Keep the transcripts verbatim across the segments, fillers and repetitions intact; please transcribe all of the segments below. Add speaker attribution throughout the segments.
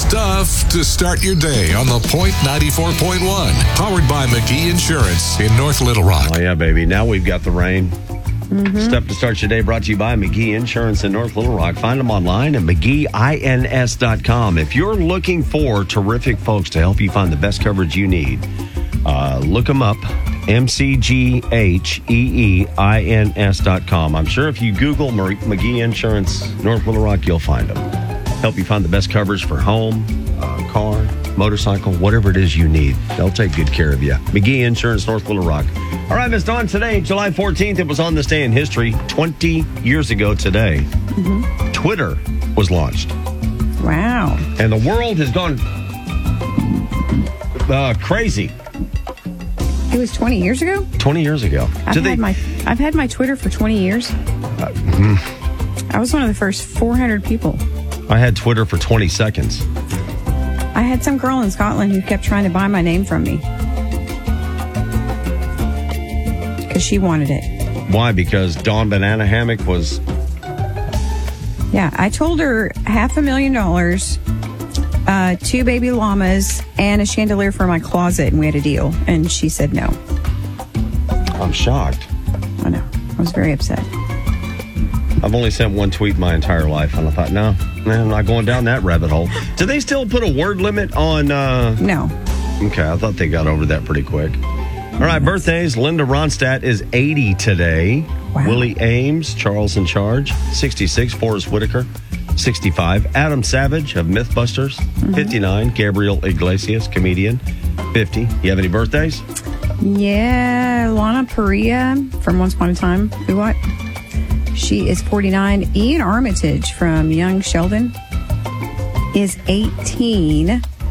Speaker 1: stuff to start your day on the Point ninety-four point one. Powered by McGee Insurance in North Little Rock.
Speaker 2: Oh, yeah, baby. Now we've got the rain. Mm-hmm. Stuff to start your day brought to you by McGee Insurance in North Little Rock. Find them online at McGee ins dot com. If you're looking for terrific folks to help you find the best coverage you need, uh, look them up. M C G H E E I N S dot com. I'm sure if you Google McGee Insurance North Little Rock, you'll find them. Help you find the best coverage for home, uh, car, motorcycle, whatever it is you need. They'll take good care of you. McGee Insurance North Little Rock. All right, Miss Dawn, today, July fourteenth, it was on this day in history. twenty years ago today, mm-hmm. Twitter was launched.
Speaker 3: Wow.
Speaker 2: And the world has gone uh, crazy.
Speaker 3: It was twenty years ago?
Speaker 2: twenty years ago.
Speaker 3: I've,
Speaker 2: Did
Speaker 3: had,
Speaker 2: they...
Speaker 3: my, I've had my Twitter for twenty years.
Speaker 2: Uh, mm.
Speaker 3: I was one of the first four hundred people.
Speaker 2: I had Twitter for twenty seconds.
Speaker 3: I had some girl in Scotland who kept trying to buy my name from me. Because she wanted it.
Speaker 2: Why? Because Dawn Banana Hammock was...
Speaker 3: Yeah, I told her half a million dollars, uh, two baby llamas, and a chandelier for my closet, and we had a deal. And she said no.
Speaker 2: I'm shocked.
Speaker 3: I know. I was very upset.
Speaker 2: I've only sent one tweet my entire life, and I thought, no, man, I'm not going down that rabbit hole. Do they still put a word limit on... Uh...
Speaker 3: No.
Speaker 2: Okay, I thought they got over that pretty quick. All right, birthdays. Linda Ronstadt is eighty today.
Speaker 3: Wow.
Speaker 2: Willie Ames, Charles in Charge, sixty-six. Forrest Whitaker, sixty-five. Adam Savage of Mythbusters, mm-hmm. fifty-nine. Gabriel Iglesias, comedian, fifty. You have any birthdays?
Speaker 3: Yeah, Lana Parrilla from Once Upon a Time. Who what? She is forty-nine. Ian Armitage from Young Sheldon is eighteen.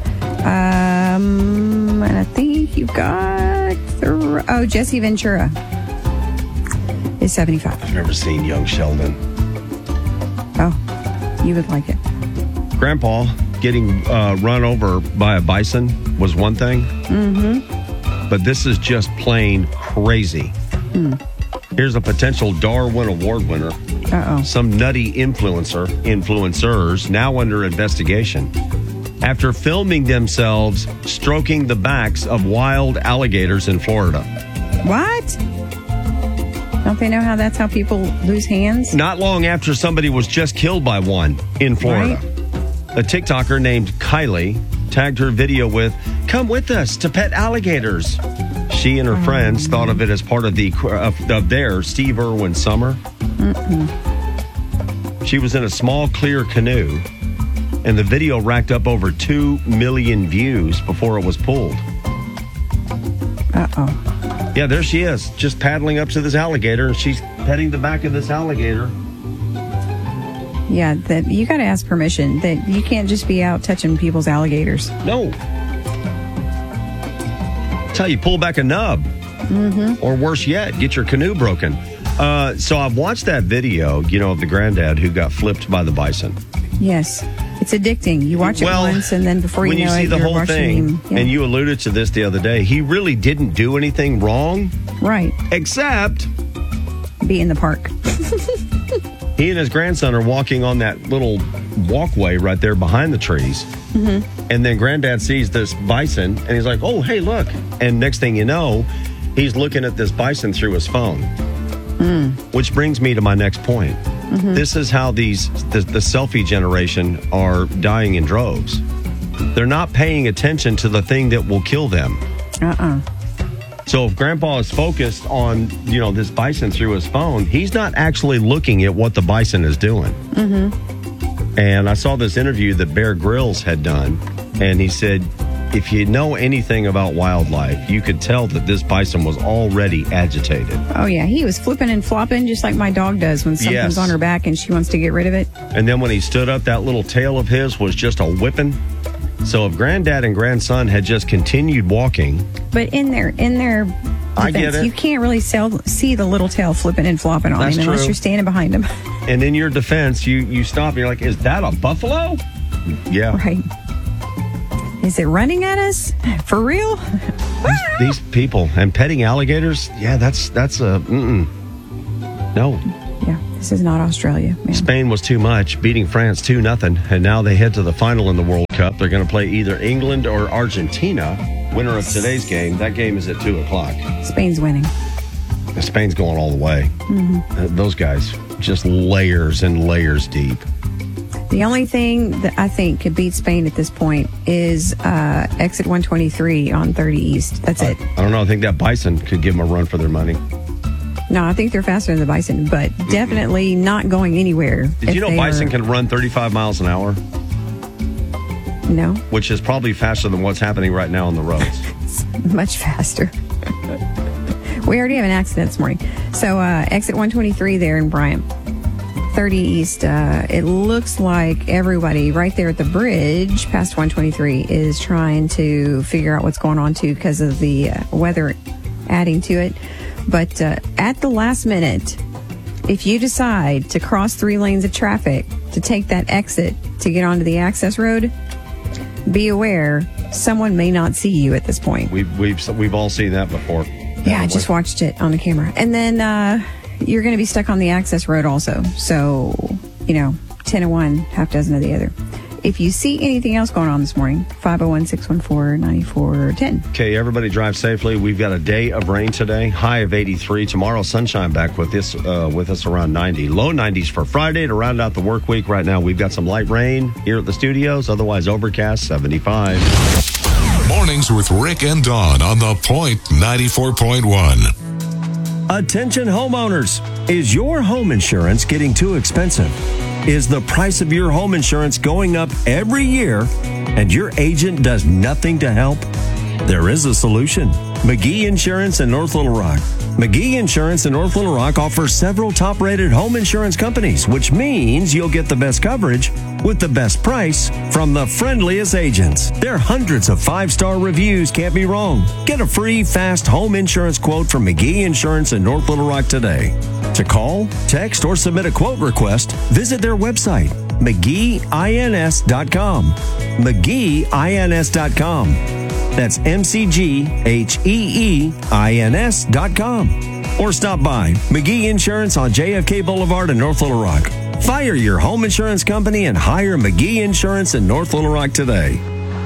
Speaker 3: Um, and I think you've got... Th- oh, Jesse Ventura is seventy-five.
Speaker 2: I've never seen Young Sheldon.
Speaker 3: Oh, you would like it.
Speaker 2: Grandpa getting uh, run over by a bison was one thing.
Speaker 3: Mm-hmm.
Speaker 2: But this is just plain crazy.
Speaker 3: Mm.
Speaker 2: Here's a potential Darwin Award winner.
Speaker 3: Uh-oh.
Speaker 2: Some nutty influencer, influencers, now under investigation after filming themselves stroking the backs of wild alligators in Florida.
Speaker 3: What? Don't they know how that's how people lose hands?
Speaker 2: Not long after somebody was just killed by one in Florida. Right. A TikToker named Kylie tagged her video with, "Come with us to pet alligators." She and her oh. friends thought of it as part of the of, of their Steve Irwin summer. Mm-mm. She was in a small, clear canoe, and the video racked up over two million views before it was pulled.
Speaker 3: Uh-oh.
Speaker 2: Yeah, there she is, just paddling up to this alligator, and she's petting the back of this alligator.
Speaker 3: Yeah, that you got to ask permission. That you can't just be out touching people's alligators.
Speaker 2: No. Tell you, pull back a nub.
Speaker 3: Mm-hmm.
Speaker 2: Or worse yet, get your canoe broken. Uh, so I've watched that video, you know, of the granddad who got flipped by the bison.
Speaker 3: Yes. It's addicting. You watch it
Speaker 2: well,
Speaker 3: once, and then before you
Speaker 2: when
Speaker 3: know
Speaker 2: you see
Speaker 3: it,
Speaker 2: the
Speaker 3: you're
Speaker 2: whole
Speaker 3: watching
Speaker 2: thing,
Speaker 3: him. Yeah.
Speaker 2: And you alluded to this the other day, he really didn't do anything wrong.
Speaker 3: Right.
Speaker 2: Except...
Speaker 3: be in the park.
Speaker 2: He and his grandson are walking on that little walkway right there behind the trees. Mm-hmm. And then Granddad sees this bison, and he's like, oh, hey, look. And next thing you know, he's looking at this bison through his phone. Mm. Which brings me to my next point. Mm-hmm. This is how these the, the selfie generation are dying in droves. They're not paying attention to the thing that will kill them.
Speaker 3: Uh-uh.
Speaker 2: So if Grandpa is focused on, you know, this bison through his phone, he's not actually looking at what the bison is doing. Mm-hmm. And I saw this interview that Bear Grylls had done, and he said, if you know anything about wildlife, you could tell that this bison was already agitated.
Speaker 3: Oh, yeah. He was flipping and flopping just like my dog does when something's
Speaker 2: yes.
Speaker 3: on her back and she wants to get rid of it.
Speaker 2: And then when he stood up, that little tail of his was just a whipping. So if Granddad and Grandson had just continued walking...
Speaker 3: But in their in their defense,
Speaker 2: I get it.
Speaker 3: You can't really sell, see the little tail flipping and flopping on
Speaker 2: That's
Speaker 3: him unless
Speaker 2: true.
Speaker 3: you're standing behind him.
Speaker 2: And in your defense, you, you stop and you're like, is that a buffalo? Yeah.
Speaker 3: Right. Is it running at us? For real?
Speaker 2: These, these people and petting alligators, yeah, that's that's a mm-mm. No.
Speaker 3: Yeah. This is not Australia. Man.
Speaker 2: Spain was too much, beating France two nothing, and now they head to the final in the World Cup. They're going to play either England or Argentina. Winner of today's game. That game is at two o'clock.
Speaker 3: Spain's winning.
Speaker 2: Spain's going all the way. Mm-hmm. Uh, those guys, just layers and layers deep.
Speaker 3: The only thing that I think could beat Spain at this point is uh, exit one twenty-three on thirty East. That's
Speaker 2: I,
Speaker 3: it.
Speaker 2: I don't know. I think that Bison could give them a run for their money.
Speaker 3: No, I think they're faster than the Bison, but mm-hmm. definitely not going anywhere.
Speaker 2: Did you know Bison are... can run thirty-five miles an hour?
Speaker 3: No.
Speaker 2: Which is probably faster than what's happening right now on the roads.
Speaker 3: It's much faster. We already have an accident this morning. So uh, exit one twenty-three there in Bryant. thirty East, uh, it looks like everybody right there at the bridge past one twenty-three is trying to figure out what's going on too because of the uh, weather adding to it. But uh, at the last minute, if you decide to cross three lanes of traffic to take that exit to get onto the access road, be aware someone may not see you at this point.
Speaker 2: We've we've we've all seen that before.
Speaker 3: Yeah, I just watched it on the camera. And then uh, you're going to be stuck on the access road also. So, you know, ten of one, half dozen of the other. If you see anything else going on this morning, five oh one, six one four, nine four one zero.
Speaker 2: Okay, everybody drive safely. We've got a day of rain today, high of eighty-three. Tomorrow, sunshine back with this uh, with us around ninety. Low nineties for Friday to round out the work week. Right now, we've got some light rain here at the studios. Otherwise, overcast, seventy-five.
Speaker 1: Mornings with Rick and Dawn on the Point ninety-four point one.
Speaker 4: Attention homeowners. Is your home insurance getting too expensive? Is the price of your home insurance going up every year and your agent does nothing to help? There is a solution. McGee Insurance in North Little Rock. McGee Insurance in North Little Rock offers several top-rated home insurance companies, which means you'll get the best coverage with the best price from the friendliest agents. Their hundreds of five-star reviews can't be wrong. Get a free, fast home insurance quote from McGee Insurance in North Little Rock today. To call, text, or submit a quote request, visit their website, McGee Ins dot com. McGee Ins dot com. That's M C G H E E I N S dot com. Or stop by McGee Insurance on J F K Boulevard in North Little Rock. Fire your home insurance company and hire McGee Insurance in North Little Rock today.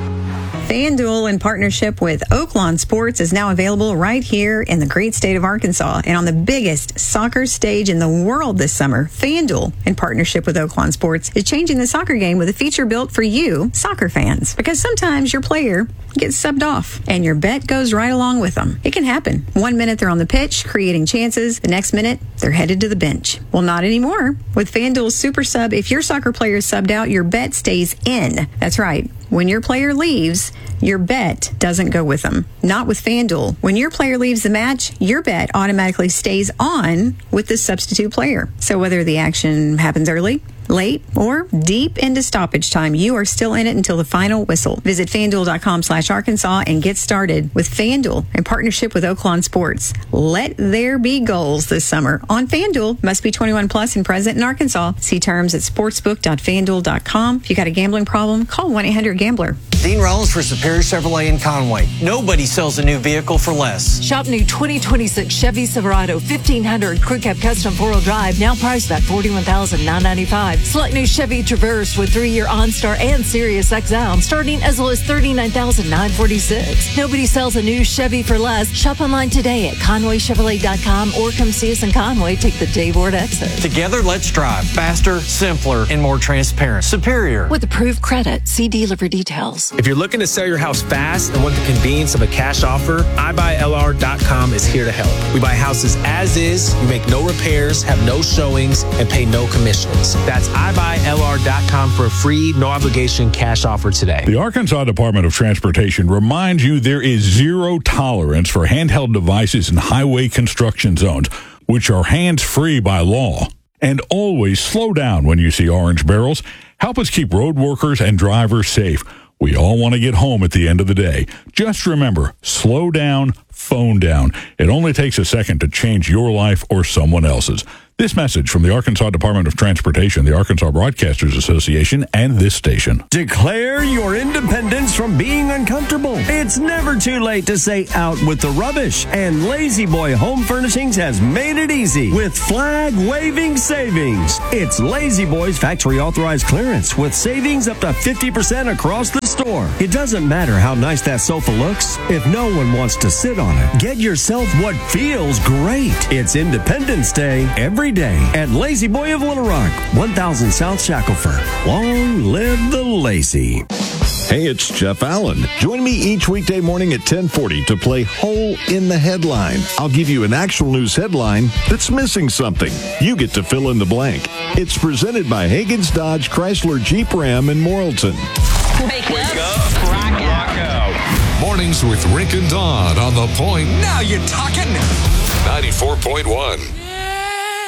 Speaker 3: FanDuel, in partnership with Oaklawn Sports, is now available right here in the great state of Arkansas and on the biggest soccer stage in the world this summer. FanDuel, in partnership with Oaklawn Sports, is changing the soccer game with a feature built for you, soccer fans. Because sometimes your player gets subbed off and your bet goes right along with them. It can happen. One minute they're on the pitch, creating chances. The next minute, they're headed to the bench. Well, not anymore. With FanDuel's Super Sub, if your soccer player is subbed out, your bet stays in. That's right. When your player leaves, your bet doesn't go with them. Not with FanDuel. When your player leaves the match, your bet automatically stays on with the substitute player. So whether the action happens early, late, or deep into stoppage time, you are still in it until the final whistle. Visit FanDuel.com slash Arkansas and get started with FanDuel in partnership with Oaklawn Sports. Let there be goals this summer on FanDuel. Must be twenty-one plus and present in Arkansas. See terms at sportsbook dot fan duel dot com. If you got a gambling problem, call one eight hundred gambler.
Speaker 5: Dean Rollins for Superior Chevrolet in Conway. Nobody sells a new vehicle for less.
Speaker 6: Shop new twenty twenty-six Chevy Silverado fifteen hundred Crew Cab Custom four-wheel drive, now priced at forty-one thousand nine hundred ninety-five dollars. Select new Chevy Traverse with three-year OnStar and Sirius X L, starting as low as thirty-nine thousand nine hundred forty-six dollars. Nobody sells a new Chevy for less. Shop online today at conway chevrolet dot com or come see us in Conway. Take the J-Board exit.
Speaker 5: Together, let's drive faster, simpler, and more transparent. Superior.
Speaker 6: With approved credit. See dealer for details.
Speaker 7: If you're looking to sell your house fast and want the convenience of a cash offer, i buy L R dot com is here to help. We buy houses as is, we make no repairs, have no showings, and pay no commissions. That's i buy L R dot com for a free, no obligation cash offer today.
Speaker 8: The Arkansas Department of Transportation reminds you there is zero tolerance for handheld devices in highway construction zones, which are hands-free by law. And always slow down when you see orange barrels. Help us keep road workers and drivers safe. We all want to get home at the end of the day. Just remember, slow down, phone down. It only takes a second to change your life or someone else's. This message from the Arkansas Department of Transportation, the Arkansas Broadcasters Association, and this station.
Speaker 4: Declare your independence from being uncomfortable. It's never too late to say out with the rubbish. And Lazy Boy Home Furnishings has made it easy with flag-waving savings. It's Lazy Boy's factory authorized clearance with savings up to fifty percent across the store. It doesn't matter how nice that sofa looks if no one wants to sit on it. Get yourself what feels great. It's Independence Day every day at Lazy Boy of Little Rock, one thousand South Shackelford. Long live the Lazy.
Speaker 9: Hey, it's Jeff Allen. Join me each weekday morning at ten forty to play Hole in the Headline. I'll give you an actual news headline that's missing something. You get to fill in the blank. It's presented by Hagen's Dodge Chrysler Jeep Ram in Morrilton.
Speaker 10: Wake, Wake up, up. Rock, out. rock out.
Speaker 1: Mornings with Rick and Dawn on The Point.
Speaker 10: Now you're talking.
Speaker 1: ninety-four point one.